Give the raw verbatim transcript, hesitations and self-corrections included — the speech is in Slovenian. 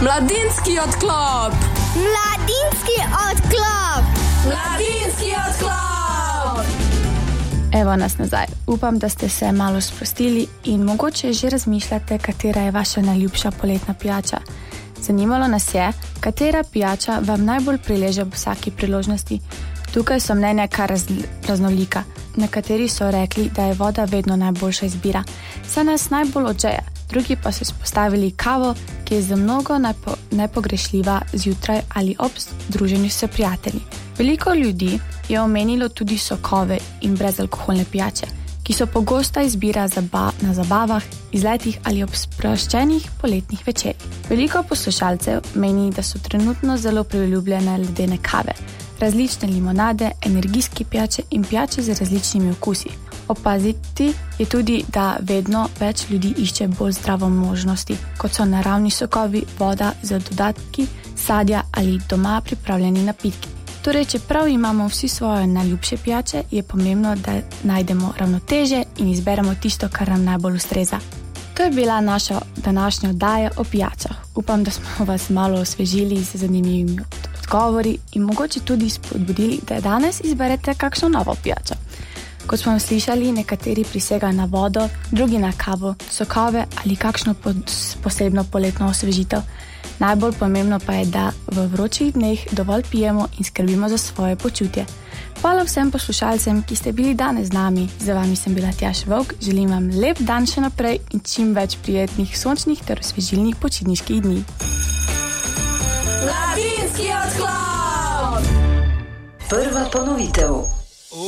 Mladinski odklop! Mladinski odklop! Mladinski odklop! Evo nas nazaj. Upam, da ste se malo sprostili in mogoče že razmišljate, katera je vaša najljubša poletna pijača. Zanimalo nas je, katera pijača vam najbolj prileže ob vsaki priložnosti. Tukaj so mnenja kar raznolika. Nekateri so rekli, da je voda vedno najboljša izbira, saj nas najbolj odžeja. Drugi pa so izpostavili kavo, ki je za mnogo nepo, nepogrešljiva zjutraj ali ob druženju s prijatelji. Veliko ljudi je omenilo tudi sokove in brezalkoholne pijače, ki so pogosta izbira zaba, na zabavah, izletih ali ob sproščenih poletnih večerih. Veliko poslušalcev meni, da so trenutno zelo priljubljene ledene kave, različne limonade, energijske pijače in pijače z različnimi okusi. Opaziti je tudi, da vedno več ljudi išče bolj zdravo možnosti, kot so naravni sokovi, voda z dodatki, sadja ali doma pripravljeni napitki. Torej, čeprav imamo vsi svoje najljubše pijače, je pomembno, da najdemo ravnoteže in izberemo tisto, kar nam najbolj ustreza. To je bila naša današnja oddaja o pijačah. Upam, da smo vas malo osvežili z zanimivimi odgovori in mogoče tudi spodbudili, da danes izberete kakšno novo pijačo. Kot smo slišali, nekateri prisegajo na vodo, drugi na kavo, sokove ali kakšno posebno poletno osvežitev. Najbolj pomembno pa je, da v vročih dneh dovolj pijemo in skrbimo za svoje počutje. Hvala vsem poslušalcem, ki ste bili danes z nami. Za vami sem bila Tjaša Vovk. Želim vam lep dan še naprej in čim več prijetnih sončnih ter osvežilnih počitniških dni. Mladinski odklop! Prva ponovitev.